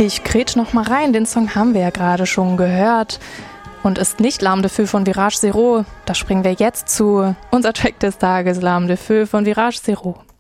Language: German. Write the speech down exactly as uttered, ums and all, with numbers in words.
Ich grätsch noch mal rein, den Song haben wir ja gerade schon gehört und ist nicht L'Arme de Feu von Virage Zero. Da springen wir jetzt zu. Unser Track des Tages, L'Arme de Feu von Virage Zero.